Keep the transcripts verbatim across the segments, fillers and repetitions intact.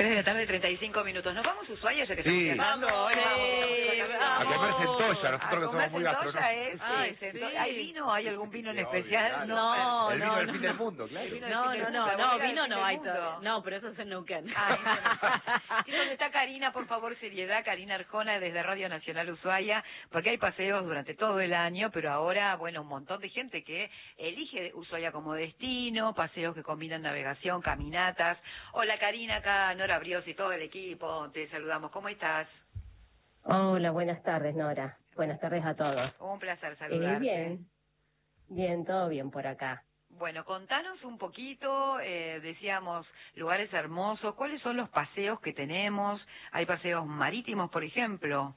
tres de la tarde, treinta y cinco minutos. ¿Nos vamos a Ushuaia ya que Sí. estamos llamando? Vamos, Hola, sí, vamos, A vamos. comer centolla, nosotros que somos muy gastronómicos. gastronómicos. Ay, Sí, cento- sí. ¿Hay vino? ¿Hay algún vino en Sí, especial? obvio, claro. No, El vino no, del no. fin del mundo, claro. El vino del No, fin del no, mundo, no, la no, bodega vino del no fin hay del mundo. todavía. No, pero eso es en Neuquén. Ah, ¿y dónde está Karina? Por favor, seriedad. Karina Arjona desde Radio Nacional Ushuaia, porque hay paseos durante todo el año, pero ahora, bueno, un montón de gente que elige Ushuaia como destino, paseos que combinan navegación, caminatas. Hola Karina, acá Nora Brios y todo el equipo, te saludamos. ¿Cómo estás? Hola, buenas tardes, Nora. Buenas tardes a todos. Un placer Eh, saludarte. bien, bien, todo bien por acá. Bueno, contanos un poquito, eh, decíamos, lugares hermosos, ¿cuáles son los paseos que tenemos? ¿Hay paseos marítimos, por ejemplo?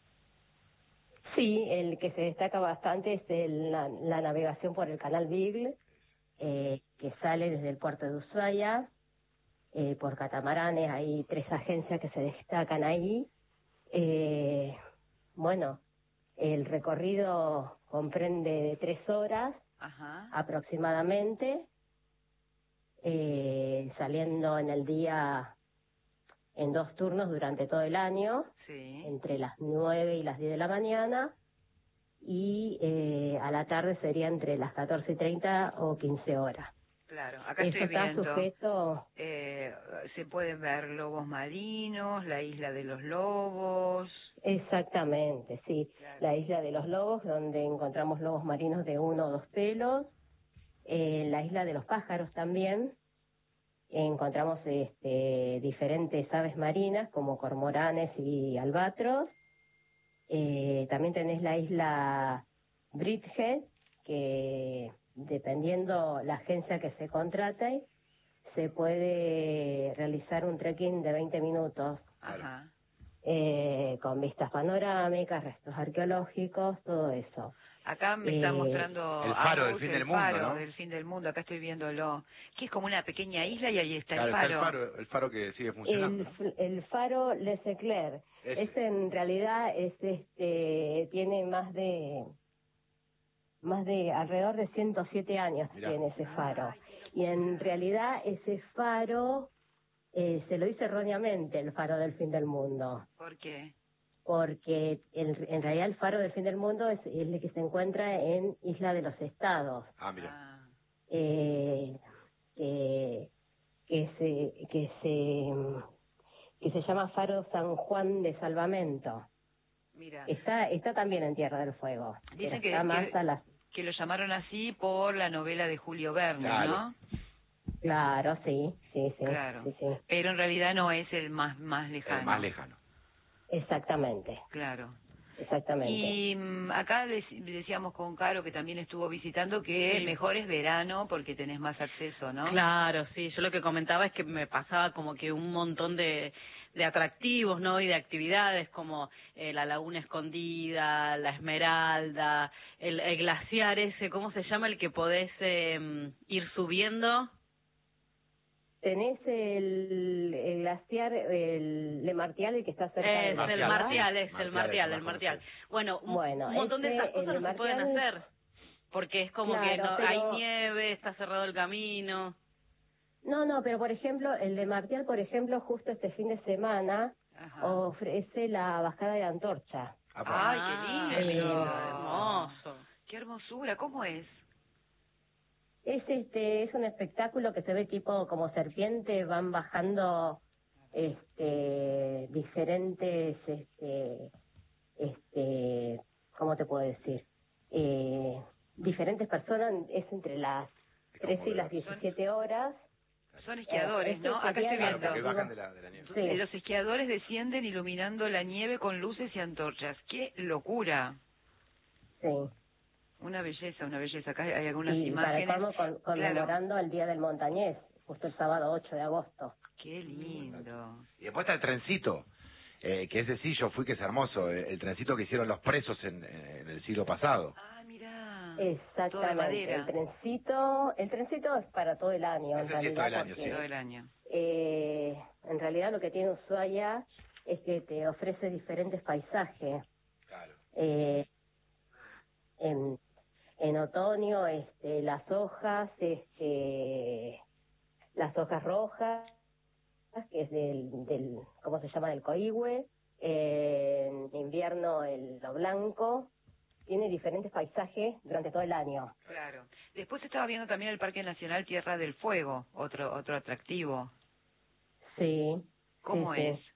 Sí, el que se destaca bastante es el- la, la navegación por el canal Beagle, eh, que sale desde el puerto de Ushuaia, eh, por catamaranes. Hay tres agencias que se destacan ahí. Eh, bueno, el recorrido comprende de tres horas Ajá. aproximadamente, eh, saliendo en el día en dos turnos durante todo el año, Sí. entre las nueve y las diez de la mañana, y eh, a la tarde sería entre las catorce y treinta o quince horas. Claro, acá Eso estoy está viendo. sujeto, Eh, se pueden ver lobos marinos, la isla de los lobos. exactamente, sí, Claro. la isla de los lobos, donde encontramos lobos marinos de uno o dos pelos, eh, la isla de los pájaros también, encontramos este, diferentes aves marinas como cormoranes y albatros. Eh, también tenés la isla Bridgehead, que dependiendo la agencia que se contrate, se puede realizar un trekking de veinte minutos, Ajá. eh, con vistas panorámicas, restos arqueológicos, todo eso. Acá me está Eh, mostrando el faro Agus, del fin el del mundo, faro ¿no? del fin del mundo. Acá estoy viéndolo, que es como una pequeña isla y ahí está Claro, el está faro. el faro, el faro que sigue funcionando, El, ¿no? f- el faro Les Eclairs, Ese. ese en realidad es este tiene más de más de alrededor de ciento siete años. Mirá. Tiene ese faro, y en realidad ese faro eh, se lo hizo erróneamente el faro del fin del mundo, ¿Por qué? porque el- en realidad el faro del fin del mundo es, es el que se encuentra en Isla de los Estados, Ah, mira. Ah, eh, que que se que se que se llama Faro San Juan de Salvamento. mira. Está está también en Tierra del Fuego, Dicen pero que, está más que, a las... que lo llamaron así por la novela de Julio Verne, Claro. ¿no? Claro, sí, sí, sí, Claro. sí, sí, Pero en realidad no es el más más lejano. El más lejano. exactamente, Claro. exactamente. Y mm, acá dec- decíamos con Caro, que también estuvo visitando, que Sí. mejor es verano porque tenés más acceso, ¿no? Claro, sí, yo lo que comentaba es que me pasaba como que un montón de, de atractivos, ¿no? Y de actividades como eh, la Laguna Escondida, la Esmeralda, el, el glaciar ese, ¿cómo se llama? El que podés eh, ir subiendo. Tenés el, el glaciar, el Le Martial, el que está cerca de Es la el Martial, Martial, sí. es el Martial, Martial, es el más Martial. conocido. Bueno, un, Bueno, un montón de ese, esas cosas el no se pueden Martial- hacer, porque es como Claro, que no, pero- hay nieve, está cerrado el camino. No, no, pero por ejemplo, el de Martial, por ejemplo, justo este fin de semana Ajá. ofrece la bajada de antorcha. Ah, pues. Ay, Ah, qué lindo. hermoso. Qué hermosura, ¿cómo es? Es este es un espectáculo que se ve tipo como serpiente, van bajando este diferentes este este ¿cómo te puedo decir? Eh, diferentes personas, es entre las trece y las diecisiete horas. Son esquiadores, Este ¿no? Acá sería estoy Claro, viendo. porque bajan de la, de la nieve. Sí. Eh, Los esquiadores descienden iluminando la nieve con luces y antorchas. ¡Qué locura! Sí. Una belleza, una belleza. Acá hay algunas Y para imágenes. colmo con, Claro. conmemorando el Día del Montañés, justo el sábado ocho de agosto. ¡Qué lindo! Y después está el trencito, eh, que ese sí yo fui, que es hermoso, eh, el trencito que hicieron los presos en, en el siglo pasado. Ah, mirá. Exactamente. Todo de madera. El trencito, el trencito es para todo el año, en Ese sí es realidad. todo el año, porque, sí. Todo el año. eh, en realidad lo que tiene Ushuaia es que te ofrece diferentes paisajes. Claro. Eh, en, en otoño, este, las hojas, este, las hojas rojas, que es del, del ¿cómo se llama? Del Coihue. Eh, en invierno el lo blanco. Tiene diferentes paisajes durante todo el año. Claro. Después estaba viendo también el Parque Nacional Tierra del Fuego, otro otro atractivo. Sí. ¿Cómo sí, es? Sí.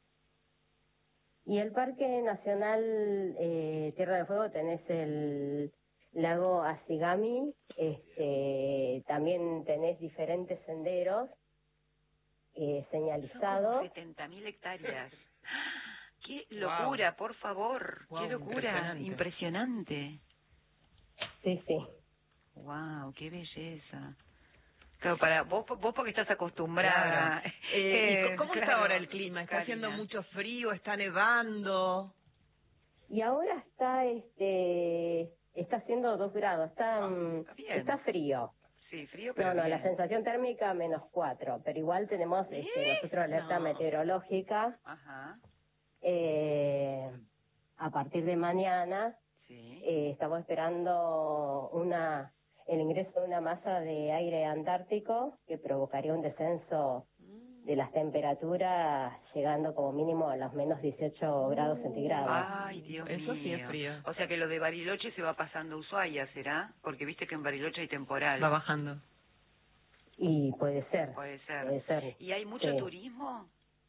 Y el Parque Nacional eh, Tierra del Fuego tenés el lago Asigami, este, también tenés diferentes senderos eh, señalizados. setenta mil hectáreas. ¡Qué locura, wow. Por favor! Wow, ¡Qué locura! impresionante. Impresionante. Sí, sí. ¡Wow! ¡Qué belleza! Claro, para vos, vos porque estás acostumbrada. Claro. Eh, eh, ¿y ¿Cómo claro, está ahora el clima? ¿Está Karina. haciendo mucho frío? ¿Está nevando? Y ahora está, este, está haciendo dos grados. Está, Ah, está, está frío. Sí, frío, pero No, no, bien. la sensación térmica menos cuatro, pero igual tenemos este, nosotros alerta No. meteorológica. Ajá. Eh, a partir de mañana sí. eh, estamos esperando una el ingreso de una masa de aire antártico que provocaría un descenso de las temperaturas llegando como mínimo a los menos dieciocho grados centígrados. Ay, Dios Eso mío. sí es frío. O sea que lo de Bariloche se va pasando a Ushuaia, ¿será? Porque viste que en Bariloche hay temporal. Va bajando. Y puede ser. Puede ser. Puede ser. ¿Y hay mucho sí. turismo?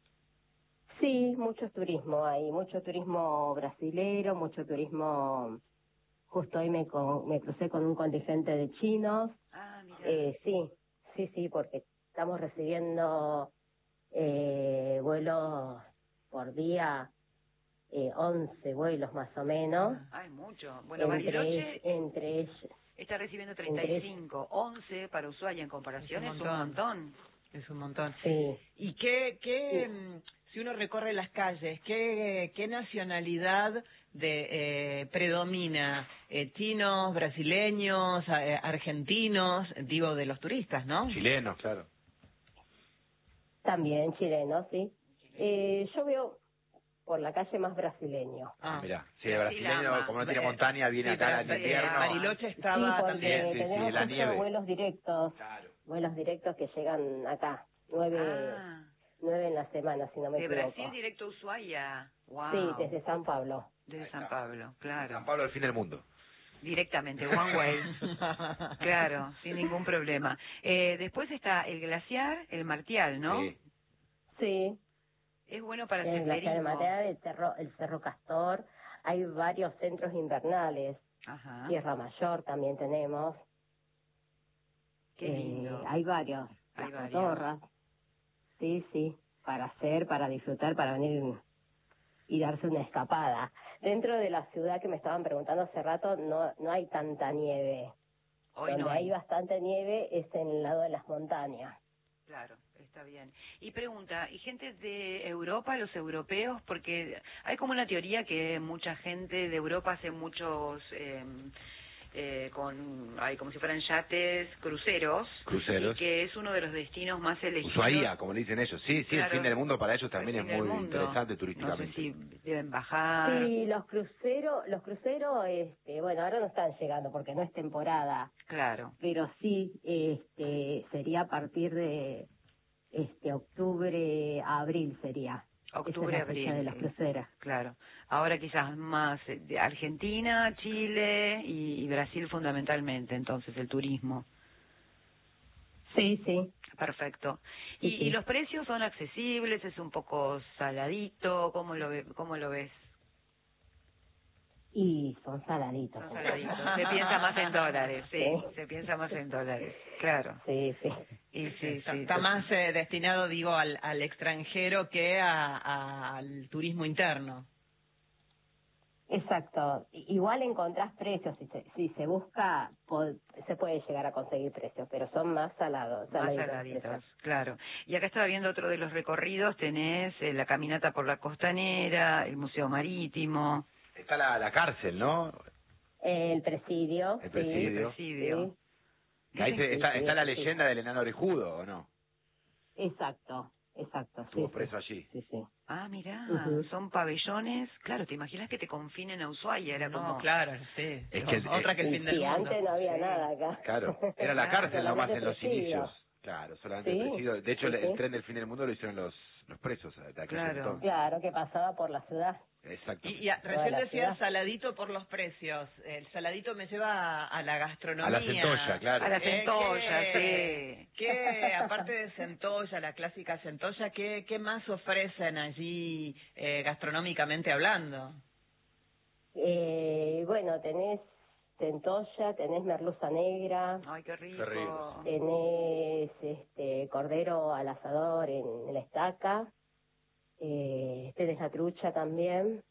Sí, mucho turismo. Hay mucho turismo brasilero, mucho turismo. Justo hoy me, con, me crucé con un contingente de chinos. Ah, mira. Eh, sí, sí, sí, porque estamos recibiendo eh, vuelos por día, eh, once vuelos más o menos. Ah, hay mucho. Bueno, entre, Bariloche entre ellos. está recibiendo treinta y cinco. once para Ushuaia en comparación es un montón. Es un montón. Sí. ¿Y qué, qué Sí. si uno recorre las calles, qué, qué nacionalidad de eh, predomina? Eh, ¿Chinos, brasileños, eh, argentinos? Digo, de los turistas, ¿no? Chilenos, claro. También chilenos, sí. Eh, yo veo por la calle más brasileño. Ah, mira, sí, Sí, el brasileño, Lama. como no tiene Eh, montaña, viene sí, acá pero, al eh, invierno. Bariloche Sí, estaba porque también. Sí, sí, tenemos la muchos nieve. vuelos directos, Claro. vuelos directos que llegan acá, nueve, Ah, nueve en la semana, si no me de equivoco. Brasil directo a Ushuaia. Wow. Sí, desde San Pablo. Desde San Pablo, claro. San Pablo, el fin del mundo. Directamente, one way. Claro, sin ningún problema. Eh, después está el glaciar, el Martial, ¿no? Sí. Sí, Es bueno para en la senderismo. Material, el cerro, el Cerro Castor, hay varios centros invernales. Ajá. Tierra Mayor también tenemos. Qué lindo. Eh, hay varios. Hay Las varios. cotorras. Sí, sí, para hacer, para disfrutar, para venir y darse una escapada. Dentro de la ciudad que me estaban preguntando hace rato, no no hay tanta nieve. Hoy Donde no hay bastante nieve es en el lado de las montañas. Claro, está bien. Y pregunta, ¿y gente de Europa, los europeos? Porque hay como una teoría que mucha gente de Europa hace muchos, eh, eh, con, ay, como si fueran yates, cruceros. Cruceros. Y que es uno de los destinos más elegidos. Ushuaia, como le dicen ellos. Sí, sí, Claro. el fin del mundo para ellos también El es fin del muy mundo. interesante No sé turísticamente. si deben bajar. Sí, los cruceros, los cruceros, este, bueno, ahora no están llegando porque no es temporada. Claro. Pero sí, este, sería a partir de este octubre a abril sería. Octubre, Esa es la fecha abril. de los cruceros. Claro. Ahora quizás más eh, de Argentina, Chile y, y Brasil fundamentalmente, entonces, el turismo. Sí, sí. Perfecto. Sí, ¿Y, sí. y los precios son accesibles? ¿Es un poco saladito? ¿Cómo lo, ve, cómo lo ves? Y son saladitos. Son saladitos. Se piensa más en dólares, sí. Sí. Se piensa más en dólares, claro. Sí, sí. Y sí, está, sí. está to- más eh, destinado, digo, al, al extranjero que a, a- al turismo interno. Exacto. I- Igual encontrás precios, si se, si se busca, po- se puede llegar a conseguir precios, pero son más salados. Más saladitos, saladitos, precios. claro. Y acá estaba viendo otro de los recorridos, tenés eh, la caminata por la costanera, el Museo Marítimo, Está la, la cárcel, ¿no? El presidio. El sí, presidio. el presidio. sí. Que ahí se- está, Sí, está la sí. leyenda del enano orejudo, ¿o no? Exacto, exacto. Estuvo sí, preso sí, allí. Sí, sí. Ah, mirá, Ujú. son pabellones. Claro, ¿te imaginas que te confinen a Ushuaia? Era No, como... claro, sí. Es que- otra que el Y fin del sí, mundo. antes no había Sí. nada acá. Claro, era la cárcel nomás en los Solamente presidio. inicios. Claro, solamente Sí, el presidio. De hecho, sí, el, el sí. tren del fin del mundo lo hicieron los los presos de aquel Claro. entonces. Claro, que pasaba por la ciudad. Exacto. Y, y a- Toda recién la decía ciudad. saladito por los precios. El saladito me lleva a, a la gastronomía. A la centolla, claro. A la Eh, centolla, ¿qué- sí. ¿Qué, aparte de centolla, la clásica centolla, qué, qué más ofrecen allí eh, gastronómicamente hablando? Eh, bueno, tenés centolla, tenés merluza negra, Ay, qué rico. Qué rico. tenés este cordero al asador en, en la estaca, eh, tenés la trucha también.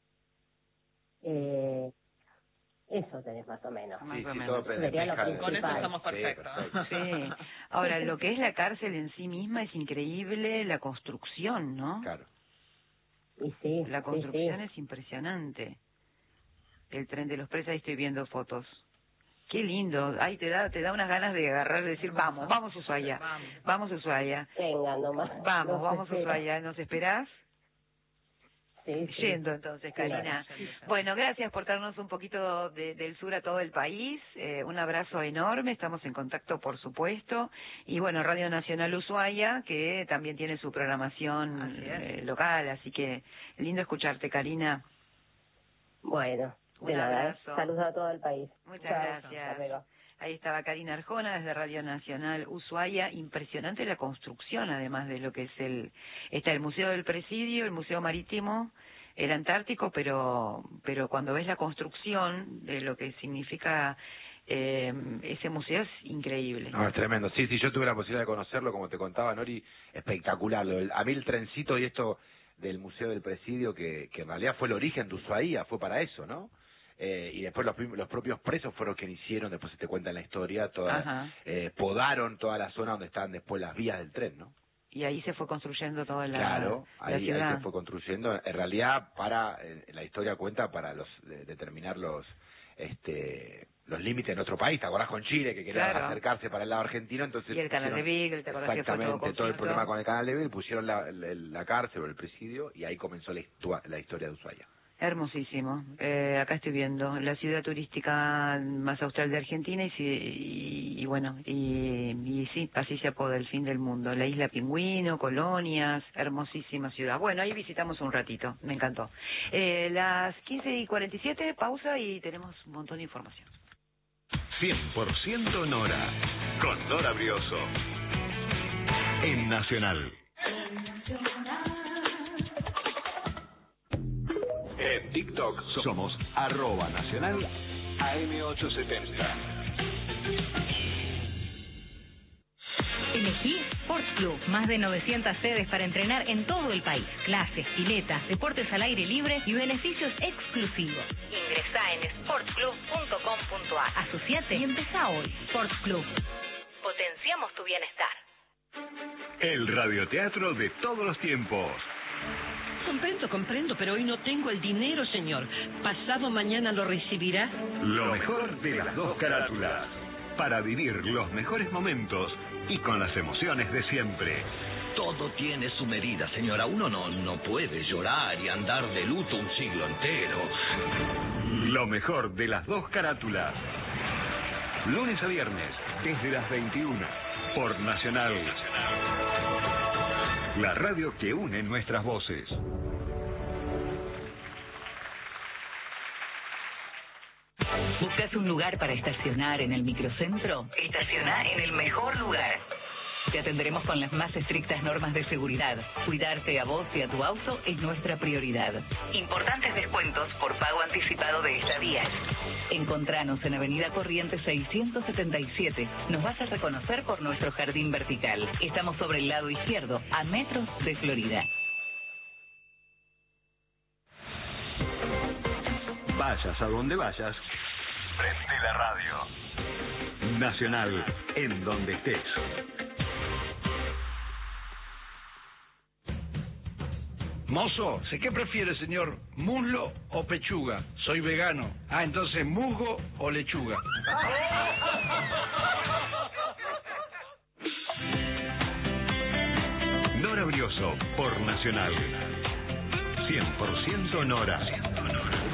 Eh, eso tenés más o menos. Más Sí, o sí, menos. todo Sería lo pesca de- Con eso principal. estamos Sí, perfectos. perfecto. Sí. Ahora, lo que es la cárcel en sí misma es increíble, la construcción, ¿no? Claro. Y sí, La sí, construcción sí. es impresionante. El tren de los presos, ahí estoy viendo fotos. Qué lindo. Ay, te da te da unas ganas de agarrar y decir, vamos, vamos Ushuaia. Vamos. Vamos Ushuaia. Venga nomás. Vamos, Los vamos espero. Ushuaia. ¿Nos esperás? Sí, sí. Yendo entonces, Karina. Bueno, gracias por darnos un poquito de- del sur a todo el país. Eh, un abrazo enorme. Estamos en contacto, por supuesto. Y bueno, Radio Nacional Ushuaia, que también tiene su programación Así es. eh, local. Así que lindo escucharte, Karina. Bueno, Un de nada, ¿eh? abrazo. Saludos a todo el país. Muchas Chao, gracias. hasta luego. Ahí estaba Karina Arjona desde Radio Nacional Ushuaia. Impresionante la construcción, además de lo que es el... Está el Museo del Presidio, el Museo Marítimo, el Antártico, pero pero cuando ves la construcción de lo que significa eh, ese museo es increíble. No, es tremendo. Sí, sí, yo tuve la posibilidad de conocerlo, como te contaba, Nori, espectacular. Lo del- A mí el trencito y esto del Museo del Presidio, que, que en realidad fue el origen de Ushuaia, fue para eso, ¿no? Eh, y después los, prim- los propios presos fueron quienes hicieron, después se te cuenta en la historia, toda, Ajá. eh, podaron toda la zona donde estaban después las vías del tren, ¿no? Y ahí se fue construyendo toda la, Claro, la ahí, ahí ciudad. se fue construyendo. En realidad, para eh, la historia cuenta para los de- determinar los este los límites de nuestro país. ¿Te acordás con Chile, que quería Claro. acercarse para el lado argentino? Entonces Y el canal de pusieron- Beagle, ¿te acordás que fue todo exactamente, todo el conjunto? problema con el canal de Beagle, pusieron la, la, la cárcel o el presidio, y ahí comenzó la, histua- la historia de Ushuaia. Hermosísimo. Eh, acá estoy viendo la ciudad turística más austral de Argentina y, sí- y, y bueno, y, y sí, así se apoda el fin del mundo. La isla Pingüino, colonias, hermosísima ciudad. Bueno, ahí visitamos un ratito, me encantó. Eh, las quince y cuarenta y siete, pausa y tenemos un montón de información. cien por ciento Nora, con Nora Brioso, en Nacional. En TikTok somos arroba nacional A M ochocientos setenta. Elegí Sports Club, más de novecientas sedes para entrenar en todo el país. Clases, piletas, deportes al aire libre y beneficios exclusivos. Ingresá en sportsclub punto com punto a r. Asociate y empezá hoy. Sports Club. Potenciamos tu bienestar. El radioteatro de todos los tiempos. Comprendo, comprendo, pero hoy no tengo el dinero, señor. Pasado mañana lo recibirá. Lo mejor de las dos carátulas. Para vivir los mejores momentos y con las emociones de siempre. Todo tiene su medida, señora. Uno no, no puede llorar y andar de luto un siglo entero. Lo mejor de las dos carátulas. Lunes a viernes, desde las veintiuna, por Nacional. La radio que une nuestras voces. ¿Buscas un lugar para estacionar en el microcentro? Estaciona en el mejor lugar. Te atenderemos con las más estrictas normas de seguridad. Cuidarte a vos y a tu auto es nuestra prioridad. Importantes descuentos por pago anticipado de estadías. Encontranos en Avenida Corrientes seiscientos setenta y siete. Nos vas a reconocer por nuestro jardín vertical. Estamos sobre el lado izquierdo, a metros de Florida. Vayas a donde vayas, prende la radio. Nacional, en donde estés. Mozo, ¿sé qué prefiere, señor? ¿Muslo o pechuga? Soy vegano. Ah, entonces, ¿musgo o lechuga? Nora Brioso, por Nacional. cien por ciento Nora.